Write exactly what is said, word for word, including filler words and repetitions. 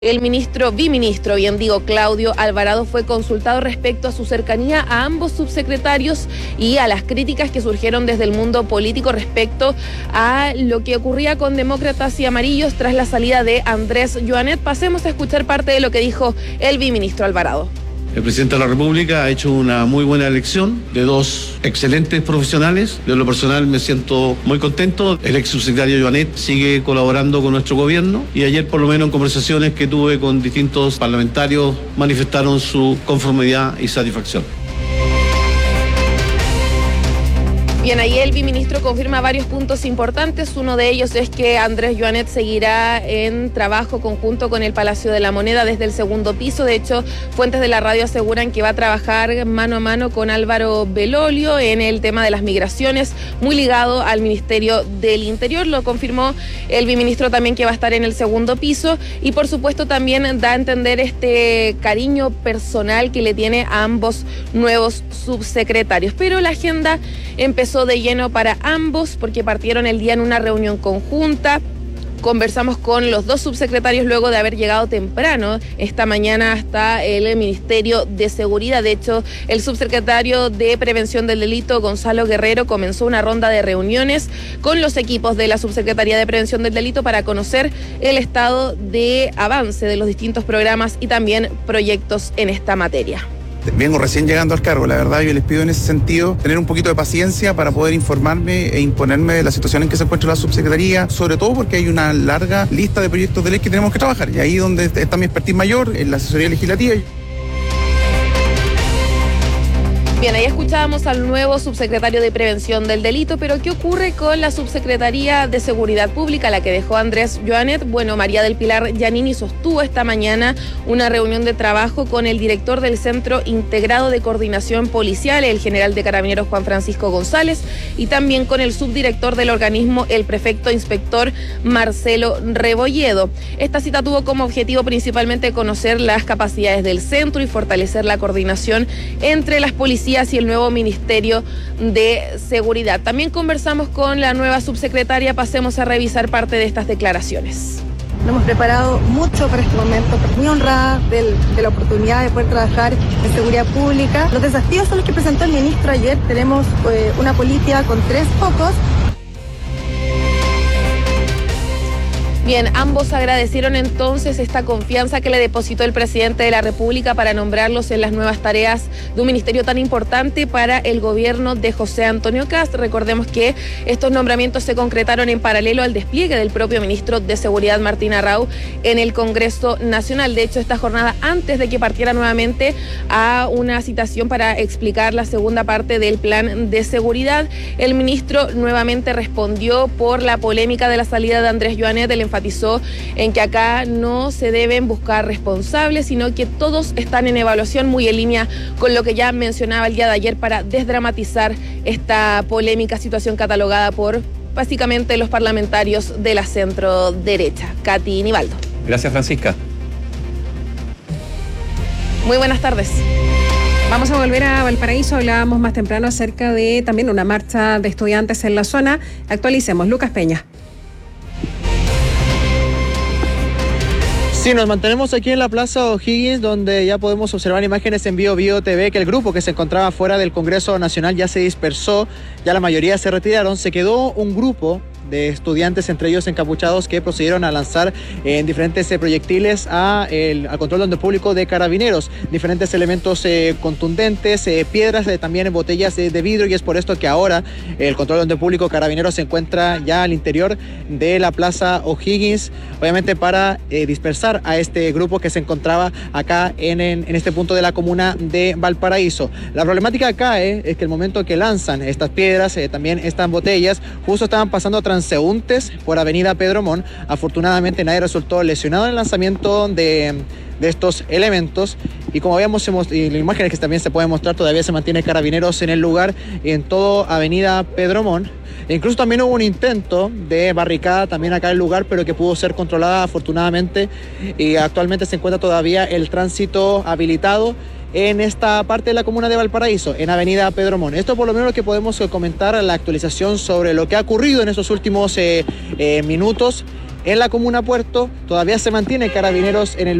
El ministro, biministro, bien digo, Claudio Alvarado fue consultado respecto a su cercanía a ambos subsecretarios y a las críticas que surgieron desde el mundo político respecto a lo que ocurría con Demócratas y Amarillos tras la salida de Andrés Joanet. Pasemos a escuchar parte de lo que dijo el biministro Alvarado. El presidente de la República ha hecho una muy buena elección de dos excelentes profesionales. De lo personal me siento muy contento. El ex subsecretario Joanet sigue colaborando con nuestro gobierno y ayer, por lo menos en conversaciones que tuve con distintos parlamentarios, manifestaron su conformidad y satisfacción. Bien, ahí el biministro confirma varios puntos importantes. Uno de ellos es que Andrés Joanet seguirá en trabajo conjunto con el Palacio de la Moneda desde el segundo piso. De hecho, fuentes de la radio aseguran que va a trabajar mano a mano con Álvaro Belolio en el tema de las migraciones, muy ligado al Ministerio del Interior. Lo confirmó el biministro también, que va a estar en el segundo piso, y por supuesto también da a entender este cariño personal que le tiene a ambos nuevos subsecretarios. Pero la agenda empezó de lleno para ambos porque partieron el día en una reunión conjunta. Conversamos con los dos subsecretarios luego de haber llegado temprano esta mañana hasta el Ministerio de Seguridad. De hecho, el subsecretario de Prevención del Delito, Gonzalo Guerrero, comenzó una ronda de reuniones con los equipos de la Subsecretaría de Prevención del Delito para conocer el estado de avance de los distintos programas y también proyectos en esta materia. Vengo recién llegando al cargo, la verdad yo les pido en ese sentido tener un poquito de paciencia para poder informarme e imponerme de la situación en que se encuentra la subsecretaría, sobre todo porque hay una larga lista de proyectos de ley que tenemos que trabajar, y ahí donde está mi expertise mayor, en la asesoría legislativa. Bien, ahí escuchábamos al nuevo subsecretario de Prevención del Delito, pero ¿qué ocurre con la Subsecretaría de Seguridad Pública, la que dejó Andrés Joanet? Bueno, María del Pilar Giannini sostuvo esta mañana una reunión de trabajo con el director del Centro Integrado de Coordinación Policial, el general de Carabineros Juan Francisco González, y también con el subdirector del organismo, el prefecto inspector Marcelo Rebolledo. Esta cita tuvo como objetivo principalmente conocer las capacidades del centro y fortalecer la coordinación entre las policías y el nuevo Ministerio de Seguridad. También conversamos con la nueva subsecretaria. Pasemos a revisar parte de estas declaraciones. Nos hemos preparado mucho para este momento, muy honrada del, de la oportunidad de poder trabajar en seguridad pública. Los desafíos son los que presentó el ministro ayer. Tenemos eh, una política con tres focos. Bien, ambos agradecieron entonces esta confianza que le depositó el presidente de la República para nombrarlos en las nuevas tareas de un ministerio tan importante para el gobierno de José Antonio Kast. Recordemos que estos nombramientos se concretaron en paralelo al despliegue del propio ministro de Seguridad, Martín Arrau, en el Congreso Nacional. De hecho, esta jornada, antes de que partiera nuevamente a una citación para explicar la segunda parte del plan de seguridad, el ministro nuevamente respondió por la polémica de la salida de Andrés Joanet. El enfatizó en que acá no se deben buscar responsables, sino que todos están en evaluación, muy en línea con lo que ya mencionaba el día de ayer para desdramatizar esta polémica situación catalogada por básicamente los parlamentarios de la centro derecha. Katy Nivaldo. Gracias, Francisca. Muy buenas tardes. Vamos a volver a Valparaíso. Hablábamos más temprano acerca de también una marcha de estudiantes en la zona. Actualicemos. Lucas Peña. Sí, nos mantenemos aquí en la Plaza O'Higgins, donde ya podemos observar imágenes en Bio Bio T V, que el grupo que se encontraba fuera del Congreso Nacional ya se dispersó, ya la mayoría se retiraron. Se quedó un grupo de estudiantes, entre ellos encapuchados, que procedieron a lanzar en eh, diferentes eh, proyectiles a el, al control de orden público de Carabineros, diferentes elementos eh, contundentes, eh, piedras, eh, también en botellas eh, de vidrio, y es por esto que ahora eh, el control de orden público Carabineros se encuentra ya al interior de la Plaza O'Higgins, obviamente para eh, dispersar a este grupo que se encontraba acá en, en, en este punto de la comuna de Valparaíso. La problemática acá eh, es que el momento que lanzan estas piedras, eh, también estas botellas, justo estaban pasando transeúntes por Avenida Pedro Montt. Afortunadamente nadie resultó lesionado en el lanzamiento de, de estos elementos, y como habíamos y las imágenes que también se pueden mostrar, todavía se mantiene Carabineros en el lugar, en todo Avenida Pedro Montt. E incluso también hubo un intento de barricada también acá en el lugar, pero que pudo ser controlada afortunadamente, y actualmente se encuentra todavía el tránsito habilitado en esta parte de la comuna de Valparaíso, en Avenida Pedro Montt. Esto por lo menos lo que podemos comentar, la actualización sobre lo que ha ocurrido en estos últimos eh, eh, minutos En la comuna Puerto todavía se mantiene Carabineros en el